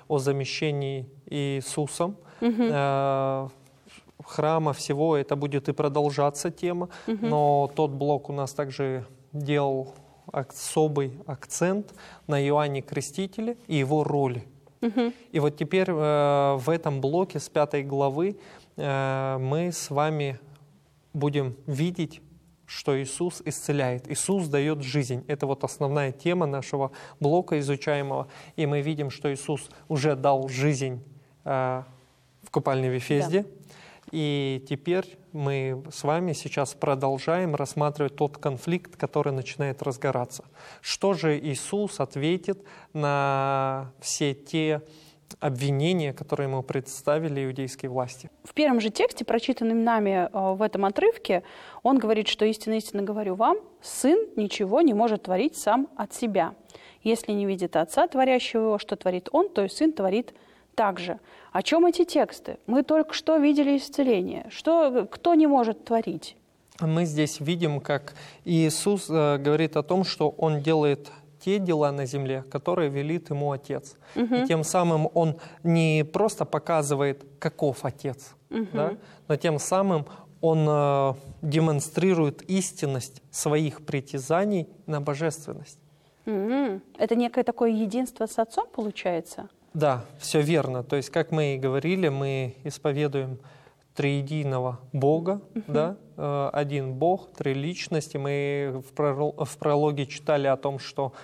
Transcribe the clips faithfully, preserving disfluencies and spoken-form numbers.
о замещении Иисусом. Угу. Храма, всего, это будет и продолжаться тема, угу. но тот блок у нас также делал особый акцент на Иоанне Крестителе и его роли. Угу. И вот теперь э, в этом блоке с пятой главы э, мы с вами будем видеть, что Иисус исцеляет. Иисус дает жизнь. Это вот основная тема нашего блока изучаемого. И мы видим, что Иисус уже дал жизнь э, в купальне в Вифезде. Да. И теперь мы с вами сейчас продолжаем рассматривать тот конфликт, который начинает разгораться. Что же Иисус ответит на все те обвинения, которые ему представили иудейские власти? В первом же тексте, прочитанном нами в этом отрывке, он говорит, что истинно, истинно говорю вам, сын ничего не может творить сам от себя. Если не видит отца, творящего его, что творит он, то и сын творит также. О чем эти тексты? Мы только что видели исцеление. Что, кто не может творить? Мы здесь видим, как Иисус э, говорит о том, что Он делает те дела на земле, которые велит Ему Отец. Угу. И тем самым Он не просто показывает, каков Отец, угу. да? но тем самым Он э, демонстрирует истинность своих притязаний на божественность. Угу. Это некое такое единство с Отцом получается? Да, все верно. То есть, как мы и говорили, мы исповедуем триединого Бога, uh-huh. да? Один Бог, три личности. Мы в прологе читали о том, что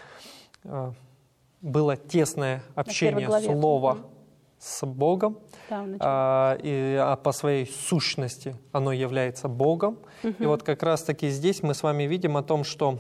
было тесное общение Слова uh-huh. с Богом, да, а, и, а по своей сущности оно является Богом. Uh-huh. И вот как раз-таки здесь мы с вами видим о том, что,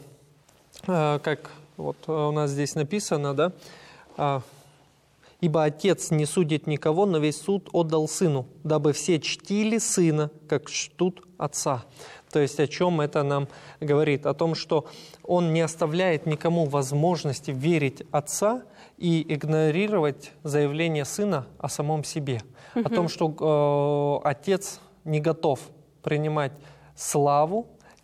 как вот у нас здесь написано, да, «Ибо Отец не судит никого, но весь суд отдал Сыну, дабы все чтили Сына, как чтут Отца». То есть о чем это нам говорит? О том, что Он не оставляет никому возможности верить Отца и игнорировать заявление Сына о самом себе. Угу. О том, что э, Отец не готов принимать славу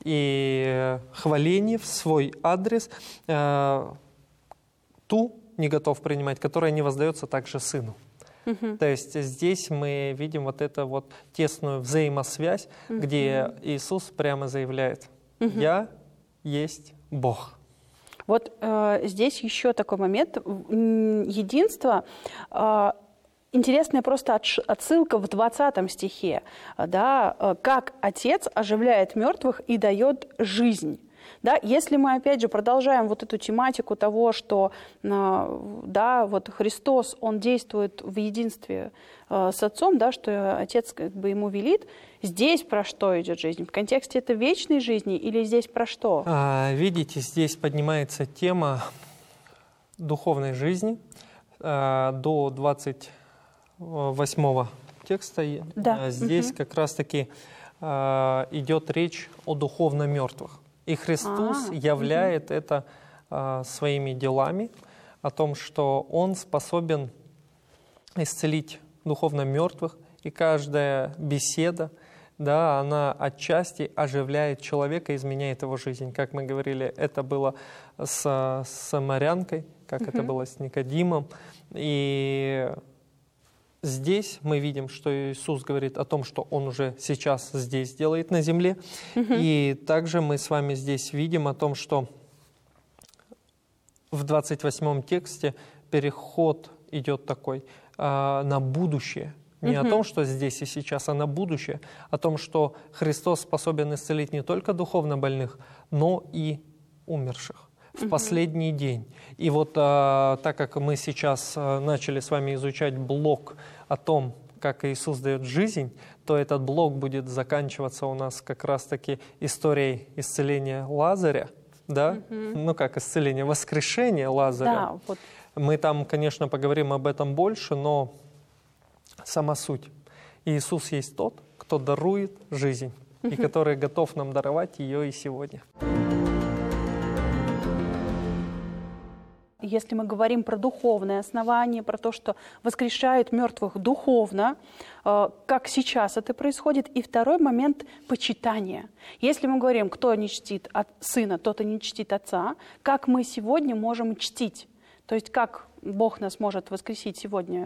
и хваление в свой адрес, э, ту, не готов принимать, которая не воздается также Сыну. Uh-huh. То есть здесь мы видим вот эту вот тесную взаимосвязь, uh-huh. где Иисус прямо заявляет: uh-huh. «Я есть Бог». Вот э, здесь еще такой момент. Единство. Э, интересная просто отсылка в двадцатом стихе. Да, как Отец оживляет мертвых и дает жизнь. Да, если мы, опять же, продолжаем вот эту тематику того, что да, вот Христос, Он действует в единстве э, с Отцом, да, что Отец как бы Ему велит, здесь про что идет жизнь? В контексте это вечной жизни или здесь про что? А, видите, здесь поднимается тема духовной жизни. А, до двадцать восьмого текста да. здесь угу. как раз-таки а, идет речь о духовно мертвых. И Христос а, являет угу. это а, своими делами, о том, что Он способен исцелить духовно мертвых, и каждая беседа, да, она отчасти оживляет человека, изменяет его жизнь. Как мы говорили, это было с, с самарянкой, как угу. это было с Никодимом. И здесь мы видим, что Иисус говорит о том, что Он уже сейчас здесь делает на земле. Угу. И также мы с вами здесь видим о том, что в двадцать восьмом тексте переход идет такой а, на будущее. Не угу. о том, что здесь и сейчас, а на будущее. О том, что Христос способен исцелить не только духовно больных, но и умерших в угу. последний день. И вот а, так как мы сейчас а, начали с вами изучать блок о том, как Иисус дает жизнь, то этот блок будет заканчиваться у нас как раз-таки историей исцеления Лазаря, да? Угу. Ну как исцеление, воскрешение Лазаря. Да, вот. Мы там, конечно, поговорим об этом больше, но сама суть. Иисус есть тот, кто дарует жизнь, угу. и который готов нам даровать ее и сегодня. Если мы говорим про духовное основание, про то, что воскрешают мертвых духовно, как сейчас это происходит. И второй момент – почитания. Если мы говорим, кто не чтит от Сына, тот и не чтит Отца, как мы сегодня можем чтить? То есть как Бог нас может воскресить сегодня?